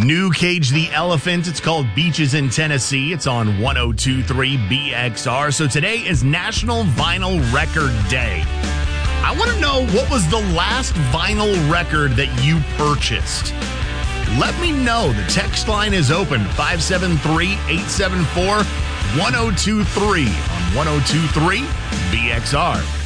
New Cage the Elephant. It's called Beaches in Tennessee. It's on 102.3 BXR. So today is National Vinyl Record Day. I want to know, what was the last vinyl record that you purchased? Let me know. The text line is open, 573-874-1023 on 102.3 BXR.